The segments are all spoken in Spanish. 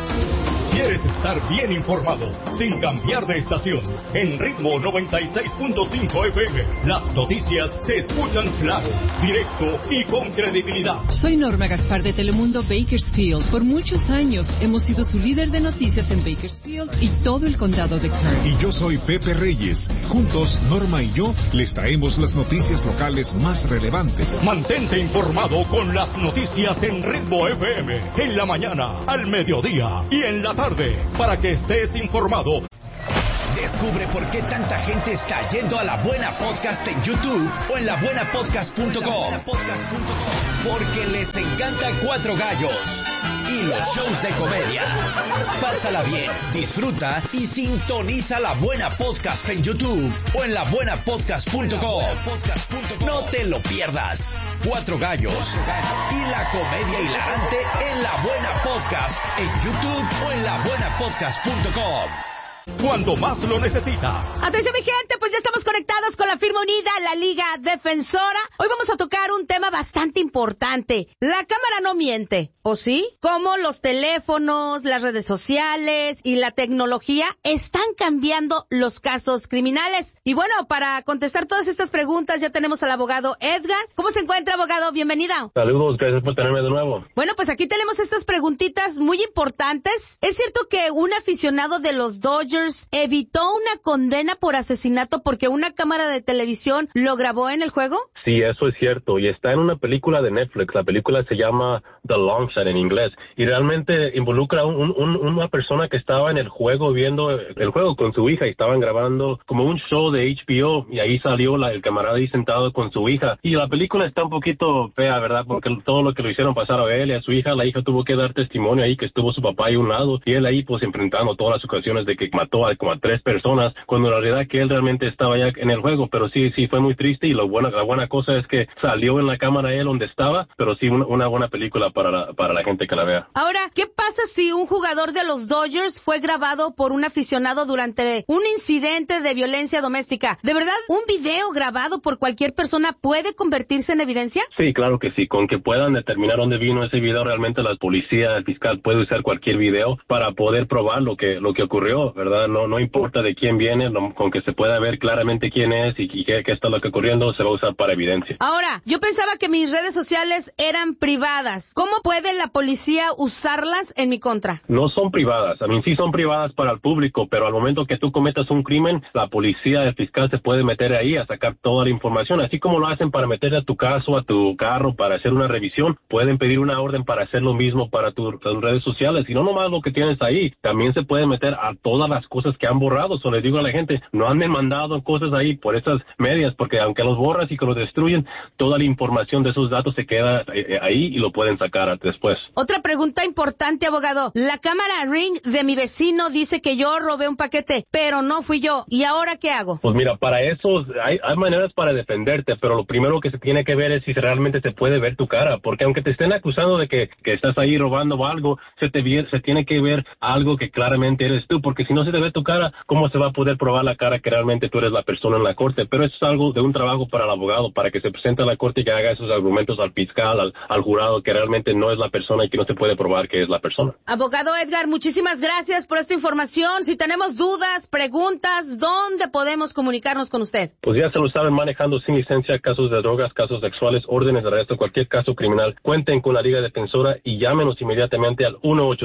¿Quieres estar bien informado sin cambiar de estación? En Ritmo 96.5 FM, las noticias se escuchan claro, directo y con credibilidad. Soy Norma Gaspar de Telemundo Bakersfield. Por muchos años hemos sido su líder de noticias en Bakersfield y todo el condado de Kern. Y yo soy Pepe Reyes. Juntos, Norma y yo les traemos las noticias locales más relevantes. Mantente informado con las noticias en Ritmo FM, en la mañana, al mediodía y en la tarde, para que estés informado. Descubre por qué tanta gente está yendo a La Buena Podcast en YouTube o en labuenapodcast.com. Porque les encanta Cuatro Gallos y los shows de comedia. Pásala bien, disfruta y sintoniza La Buena Podcast en YouTube o en labuenapodcast.com. No te lo pierdas. Cuatro Gallos y la comedia hilarante en La Buena Podcast en YouTube o en labuenapodcast.com. Cuando más lo necesitas. Atención mi gente, pues ya estamos conectados con la firma unida, la Liga Defensora. Hoy vamos a tocar un tema bastante importante. La cámara no miente, ¿o sí? Cómo los teléfonos, las redes sociales y la tecnología están cambiando los casos criminales. Y bueno, para contestar todas estas preguntas ya tenemos al abogado Edgar. ¿Cómo se encuentra, abogado? Bienvenida. Saludos, gracias por tenerme de nuevo. Bueno, pues aquí tenemos estas preguntitas muy importantes. ¿Es cierto que un aficionado de los Dodgers evitó una condena por asesinato porque una cámara de televisión lo grabó en el juego? Sí, eso es cierto, y está en una película de Netflix. La película se llama The Long Shot en inglés, y realmente involucra una persona que estaba en el juego viendo el juego con su hija, y estaban grabando como un show de HBO, y ahí salió el camarada ahí sentado con su hija. Y la película está un poquito fea, ¿verdad? Porque todo lo que lo hicieron pasar a él y a su hija, la hija tuvo que dar testimonio ahí que estuvo su papá ahí a un lado, y él ahí pues enfrentando todas las ocasiones de que mató a como a 3 personas, cuando en realidad que él realmente estaba ya en el juego. Pero sí fue muy triste, y la buena cosa es que salió en la cámara él donde estaba, pero sí una buena película para la gente que la vea. Ahora, ¿qué pasa si un jugador de los Dodgers fue grabado por un aficionado durante un incidente de violencia doméstica? ¿De verdad un video grabado por cualquier persona puede convertirse en evidencia? Sí, claro que sí. Con que puedan determinar dónde vino ese video, realmente la policía, el fiscal puede usar cualquier video para poder probar lo que ocurrió, ¿verdad? No importa de quién viene, con que se pueda ver claramente quién es y qué está lo que ocurriendo, se va a usar para evidencia. Ahora, yo pensaba que mis redes sociales eran privadas. ¿Cómo puede la policía usarlas en mi contra? No son privadas. Sí son privadas para el público, pero al momento que tú cometas un crimen, la policía, el fiscal se puede meter ahí a sacar toda la información, así como lo hacen para meter a tu caso, a tu carro, para hacer una revisión. Pueden pedir una orden para hacer lo mismo para tus redes sociales, y no nomás lo que tienes ahí, también se pueden meter a todas las cosas que han borrado. So, les digo a la gente, no anden mandando cosas ahí por esas medias, porque aunque los borras y que los destruyen, toda la información de esos datos se queda ahí y lo pueden sacar después. Otra pregunta importante, abogado. La cámara Ring de mi vecino dice que yo robé un paquete, pero no fui yo. ¿Y ahora qué hago? Pues mira, para eso hay maneras para defenderte, pero lo primero que se tiene que ver es si realmente se puede ver tu cara, porque aunque te estén acusando de que estás ahí robando algo, se tiene que ver algo que claramente eres tú, porque si no se te ve tu cara, ¿cómo se va a poder probar la cara que realmente tú eres la persona en la corte? Pero eso es algo de un trabajo para el abogado, para que se presente a la corte y que haga esos argumentos al fiscal, al jurado, que realmente no es la persona y que no se puede probar que es la persona. Abogado Edgar, muchísimas gracias por esta información. Si tenemos dudas, preguntas, ¿dónde podemos comunicarnos con usted? Pues ya se lo saben, manejando sin licencia, casos de drogas, casos sexuales, órdenes de arresto, cualquier caso criminal. Cuenten con la Liga Defensora y llámenos inmediatamente al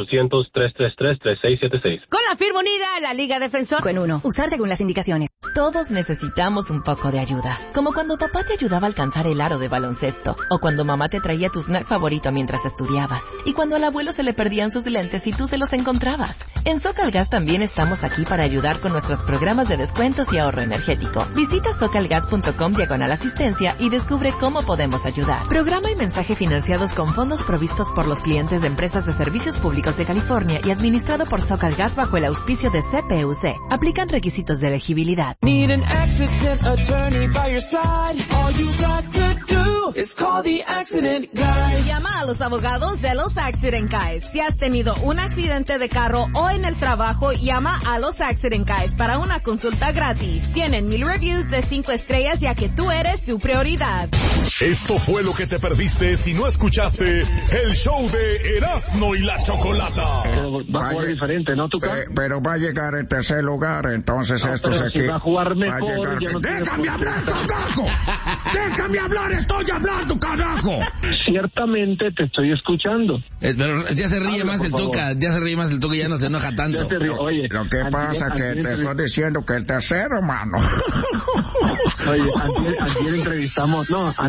1-800-333-3676. Con la firma unida, la Liga Defensora. Con uno, usar según las indicaciones. Todos necesitamos un poco de ayuda. Como cuando papá te ayudaba a alcanzar el aro de baloncesto. O cuando mamá te traía tu snack favorito mientras estudiabas. Y cuando al abuelo se le perdían sus lentes y tú se los encontrabas. En Socalgas también estamos aquí para ayudar con nuestros programas de descuentos y ahorro energético. Visita socalgas.com/asistencia y descubre cómo podemos ayudar. Programa y mensaje financiados con fondos provistos por los clientes de empresas de servicios públicos de California y administrado por Socalgas bajo el auspicio de CPUC. Aplican requisitos de elegibilidad. seguridad. Need an accident attorney by your side. All you got to do is call the Accident Guys. Llama a los abogados de los Accident Guys. Si has tenido un accidente de carro o en el trabajo, llama a los Accident Guys para una consulta gratis. Tienen 1000 reviews de 5 estrellas ya que tú eres su prioridad. Esto fue lo que te perdiste si no escuchaste el show de Erasmo y la Chocolata. Va a jugar diferente, ¿no, Tuca? Pero va a llegar en tercer lugar, entonces no, esto es aquí. Si va a jugar mejor, no ¡déjame hablar, carajo! ¡Déjame hablar! ¡Estoy hablando, carajo! Ciertamente te estoy escuchando. Pero ya se ríe más el Tuca, ya se ríe más el Tuca y ya no se enoja tanto. Oye, lo que pasa es que te estoy diciendo que el tercero, mano. Oye, ayer entrevistamos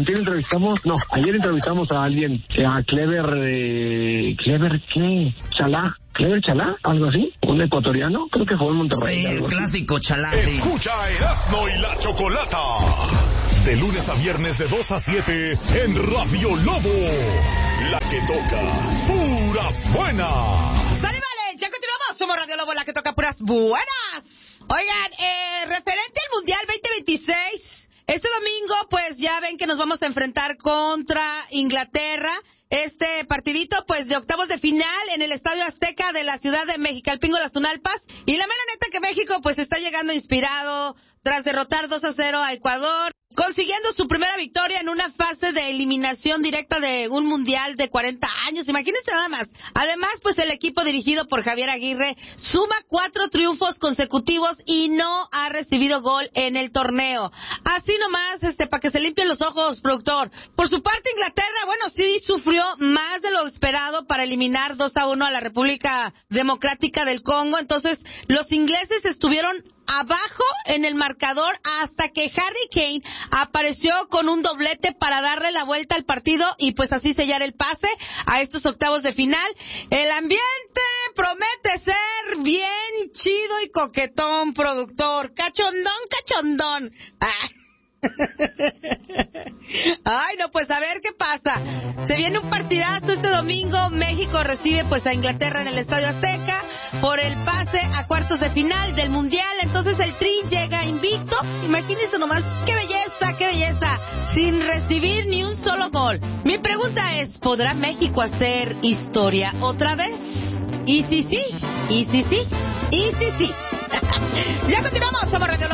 a alguien, a Clever ¿qué? ¿Clever Chalá? ¿Algo así? ¿Un ecuatoriano? Creo que jugó en Monterrey. Sí, el clásico Chalá. Escucha a Erasmo y la Chocolata. De lunes a viernes de 2 a 7 en Radio Lobo. La que toca puras buenas. ¡Sale, vale! Ya continuamos. Somos Radio Lobo, la que toca puras buenas. Oigan, referente al Mundial 2026, este domingo, pues ya ven que nos vamos a enfrentar contra Inglaterra. Este partidito, pues, de octavos de final en el Estadio Azteca de la Ciudad de Mexicalcingo, Las Tunalpas. Y la mera neta que México, pues, está llegando inspirado tras derrotar 2-0 a Ecuador, consiguiendo su primera victoria en una fase de eliminación directa de un mundial de 40 años. Imagínense nada más. Además, pues el equipo dirigido por Javier Aguirre suma 4 triunfos consecutivos y no ha recibido gol en el torneo. Así nomás, para que se limpien los ojos, productor. Por su parte, Inglaterra, bueno, sí sufrió más de lo esperado para eliminar 2-1 a la República Democrática del Congo. Entonces, los ingleses estuvieron abajo en el marcador hasta que Harry Kane apareció con un doblete para darle la vuelta al partido y pues así sellar el pase a estos octavos de final. El ambiente promete ser bien chido y coquetón, productor. Cachondón. Ay, no, pues a ver qué pasa. Se viene un partidazo este domingo. México recibe pues a Inglaterra en el Estadio Azteca por el pase a cuartos de final del Mundial. Entonces el Tri llega invicto. Imagínense nomás, qué belleza, sin recibir ni un solo gol. Mi pregunta es, ¿podrá México hacer historia otra vez? Y si sí. Ya continuamos, somos Radio Lobo.